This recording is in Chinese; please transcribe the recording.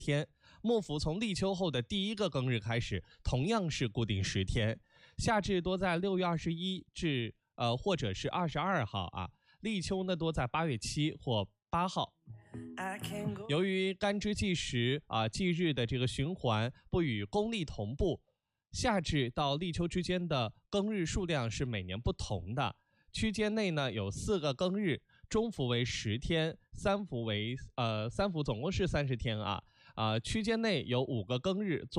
天。木符从立秋后的第一个庚日开始，同样是固定10天。夏至多在6月21至或者是22号啊，立秋呢多在8月7或8号。由于干支纪时纪日的这个循环不与公历同步，夏至到立秋之间的庚日数量是每年不同的。区间内呢有4个庚日，中伏为10天，三伏总共是30天啊。区间内有5个庚日。